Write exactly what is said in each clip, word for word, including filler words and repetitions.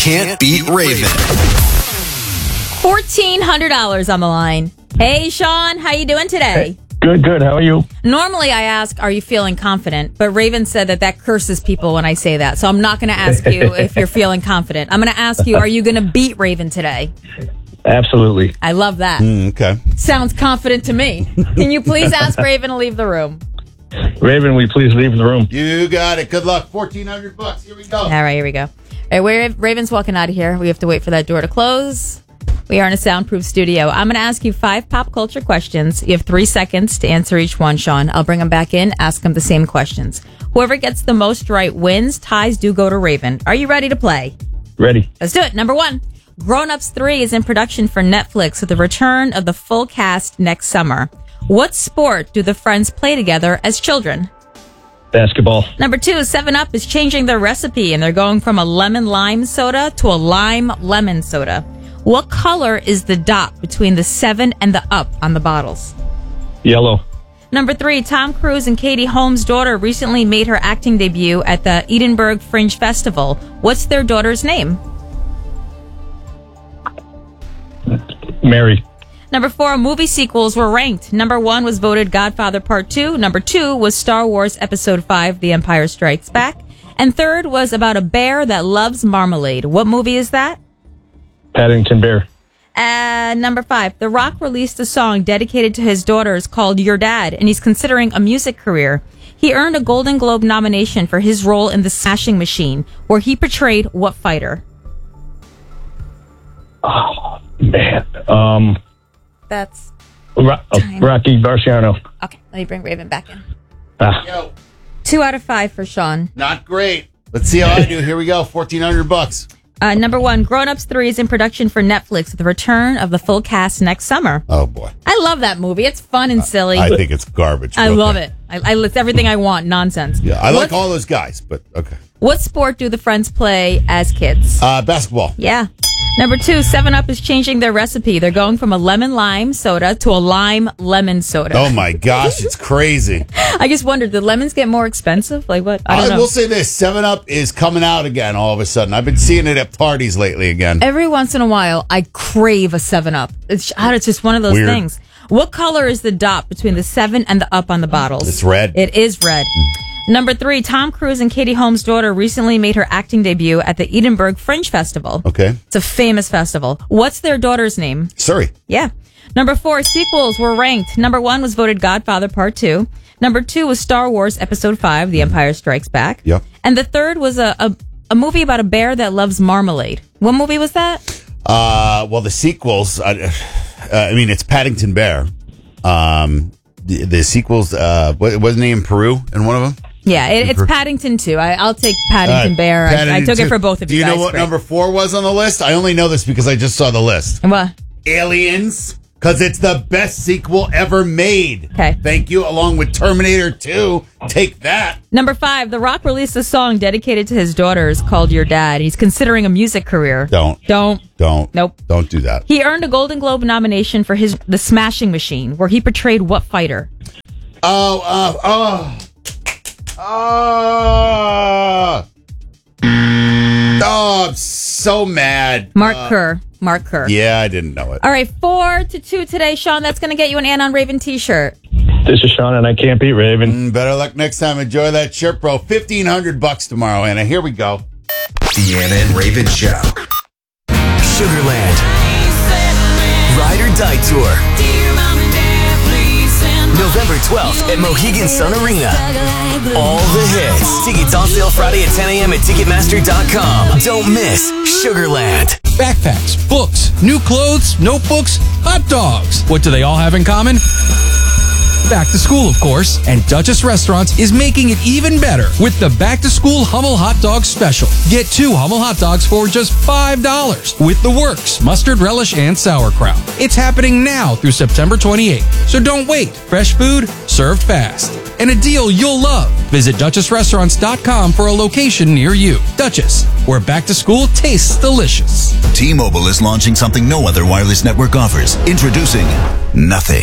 can't beat Raven. fourteen hundred dollars on the line. Hey, Sean, how you doing today? Hey, good, good. How are you? Normally I ask, are you feeling confident? But Raven said that that curses people when I say that. So I'm not going to ask you if you're feeling confident. I'm going to ask you, are you going to beat Raven today? Absolutely. I love that. Mm, okay. Sounds confident to me. Can you please ask Raven to leave the room? Raven, will you please leave the room? You got it. Good luck. fourteen hundred bucks. Here we go. All right, here we go. All right, we're, Raven's walking out of here. We have to wait for that door to close. We are in a soundproof studio. I'm going to ask you five pop culture questions. You have three seconds to answer each one, Sean. I'll bring them back in, ask them the same questions. Whoever gets the most right wins. Ties do go to Raven. Are you ready to play? Ready. Let's do it. Number one. Grown Ups three is in production for Netflix with the return of the full cast next summer. What sport do the friends play together as children? Basketball. Number two, seven up is changing their recipe and they're going from a lemon lime soda to a lime lemon soda. What color is the dot between the seven and the up on the bottles? Yellow. Number three, Tom Cruise and Katie Holmes' daughter recently made her acting debut at the Edinburgh Fringe Festival. What's their daughter's name? Mary. Number four, movie sequels were ranked. Number one was voted Godfather Part two. Number two was Star Wars Episode five, The Empire Strikes Back. And third was about a bear that loves marmalade. What movie is that? Paddington Bear. And number five, The Rock released a song dedicated to his daughters called Your Dad, and he's considering a music career. He earned a Golden Globe nomination for his role in The Smashing Machine, where he portrayed what fighter? Oh, man. Um... That's Ro- uh, Rocky Marciano. Okay, let me bring Raven back in. Ah. Yo, Two out of five for Sean. not great. Let's see how I do. Here we go. fourteen hundred bucks. Uh, number one, Grown Ups three is in production for Netflix with the return of the full cast next summer. Oh, boy. I love that movie. It's fun and silly. I think it's garbage. I Okay. love it. I, I, it's everything I want. Nonsense. Yeah, I like What- all those guys, but okay. What sport do the friends play as kids? Uh, basketball. Yeah. Number two, seven up is changing their recipe. They're going from a lemon lime soda to a lime lemon soda. Oh, my gosh. It's crazy. I just wondered, did lemons get more expensive? Like what? I I, don't know. will say this. seven up is coming out again all of a sudden. I've been seeing it at parties lately again. Every once in a while, I crave a seven up. It's, it's just one of those Weird. things. What color is the dot between the seven and the up on the bottles? It's red. It is red. Number three, Tom Cruise and Katie Holmes' daughter recently made her acting debut at the Edinburgh Fringe Festival. Okay. It's a famous festival. What's their daughter's name? Surrey. Yeah. Number four, sequels were ranked. Number one was voted Godfather Part two. Number two was Star Wars Episode five, The Empire Strikes Back. Yep. And the third was a, a, a movie about a bear that loves marmalade. What movie was that? Uh, well, the sequels, uh, uh, I mean, it's Paddington Bear. Um, the, the sequels, uh, wa- wasn't he in Peru in one of them? Yeah, it, it's Paddington two. I, I'll take Paddington Uh, Bear. I, I Paddington took it two. for both of Do you you guys. know what Great. number four was on the list? I only know this because I just saw the list. What? Aliens, because it's the best sequel ever made. Okay. Thank you, along with Terminator two. Take that. Number five, The Rock released a song dedicated to his daughters called Your Dad. He's considering a music career. Don't. Don't. Don't. Nope. Don't do that. He earned a Golden Globe nomination for his The Smashing Machine, where he portrayed what fighter? Oh, uh, oh. Oh. Oh, I'm so mad. Mark Uh, Kerr. Mark Kerr. Yeah, I didn't know it. All right, four to two today, Sean. That's going to get you an Ann on Raven t-shirt. This is Sean, and I can't beat Raven. Mm, better luck next time. Enjoy that shirt, bro. fifteen hundred bucks tomorrow, Anna. Here we go. The Anna and Raven Show. Sugarland. Ride or Die Tour. November twelfth at Mohegan Sun Arena. All the hits. Tickets on sale Friday at ten a.m. at Ticketmaster dot com. Don't miss Sugarland. Backpacks, books, new clothes, notebooks, hot dogs. What do they all have in common? Back to school, of course, and Duchess Restaurants is making it even better with the Back to School Hummel Hot Dog Special. Get two Hummel hot dogs for just five dollars with the works, mustard, relish, and sauerkraut. It's happening now through September twenty-eighth, so don't wait. Fresh food, served fast. And a deal you'll love. Visit Duchess Restaurants dot com for a location near you. Duchess, where back to school tastes delicious. T-Mobile is launching something no other wireless network offers. Introducing Nothing.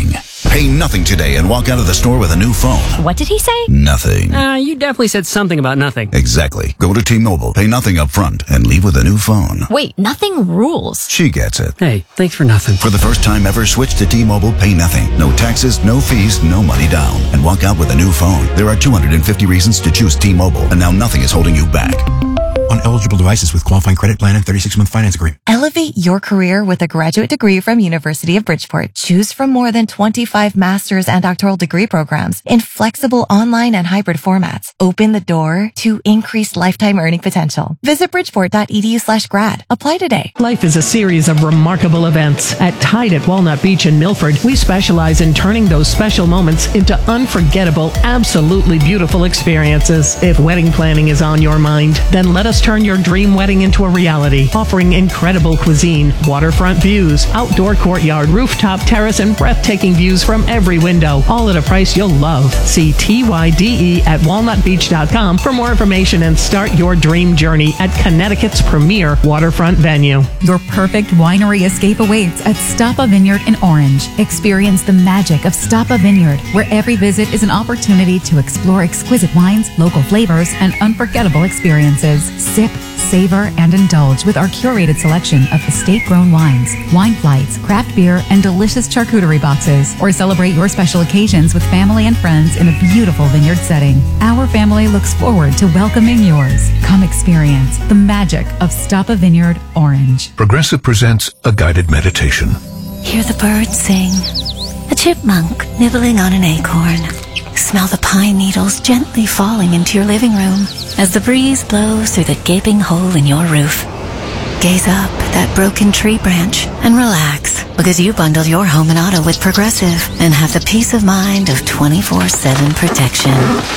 Pay nothing today and walk out of the store with a new phone. What did he say? Nothing. Uh, you definitely said something about nothing. Exactly. Go to T-Mobile, pay nothing up front, and leave with a new phone. Wait, nothing rules. She gets it. Hey, thanks for nothing. For the first time ever, switch to T-Mobile, pay nothing. No taxes, no fees, no money down. And walk out with a new phone. There are two hundred fifty reasons to choose T-Mobile, and now nothing is holding you back. On eligible devices with qualifying credit plan and thirty-six month finance agreement. Elevate your career with a graduate degree from University of Bridgeport. Choose from more than twenty-five master's and doctoral degree programs in flexible online and hybrid formats. Open the door to increased lifetime earning potential. Visit bridgeport.edu slash grad. Apply today. Life is a series of remarkable events. At Tide at Walnut Beach in Milford, we specialize in turning those special moments into unforgettable, absolutely beautiful experiences. If wedding planning is on your mind, then let us turn your dream wedding into a reality, offering incredible cuisine, waterfront views, outdoor courtyard, rooftop terrace, and breathtaking views from every window, all at a price you'll love. See T Y D E at walnut beach dot com for more information and start your dream journey at Connecticut's premier waterfront venue. Your perfect winery escape awaits at Stoppa Vineyard in Orange. Experience the magic of Stoppa Vineyard, where every visit is an opportunity to explore exquisite wines, local flavors, and unforgettable experiences. Sip, savor, and indulge with our curated selection of estate-grown wines, wine flights, craft beer, and delicious charcuterie boxes. Or celebrate your special occasions with family and friends in a beautiful vineyard setting. Our family looks forward to welcoming yours. Come experience the magic of Stoppa Vineyard Orange. Progressive presents a guided meditation. Hear the birds sing. A chipmunk nibbling on an acorn. Smell the pine needles gently falling into your living room as the breeze blows through the gaping hole in your roof. Gaze up at that broken tree branch and relax, because you bundle your home and auto with Progressive and have the peace of mind of twenty-four seven protection.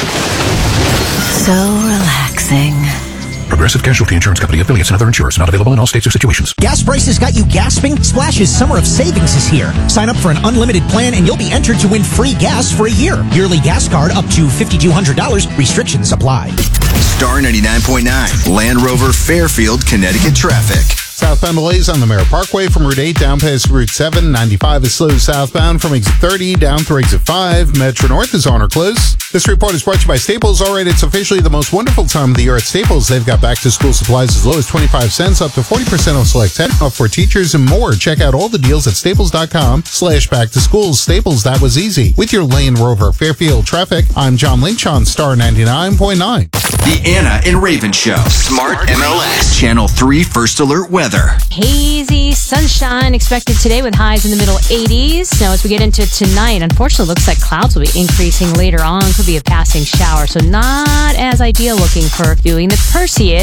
So relaxing. Progressive Casualty Insurance Company, affiliates, and other insurers. Not available in all states or situations. Gas prices got you gasping? Splash's Summer of Savings is here. Sign up for an unlimited plan and you'll be entered to win free gas for a year. Yearly gas card up to five thousand two hundred dollars. Restrictions apply. Star ninety-nine point nine, Land Rover Fairfield, Connecticut traffic. Southbound delays on the Merritt Parkway from Route eight down past Route seven. ninety-five is slow southbound from exit thirty down through exit five. Metro North is on or close. This report is brought to you by Staples. All right, it's officially the most wonderful time of the year at Staples. They've got back-to-school supplies as low as twenty-five cents, up to forty percent off select tech, off for teachers and more. Check out all the deals at staples.com slash back-to-schools. Staples, that was easy. With your Land Rover Fairfield traffic, I'm John Lynch on Star ninety-nine point nine. The Anna and Raven Show. Smart M L S. Channel three First Alert Weather. Hazy sunshine expected today with highs in the middle eighties. Now, as we get into tonight, unfortunately, looks like clouds will be increasing later on. Could be a passing shower, so not as ideal looking for doing the Perseid.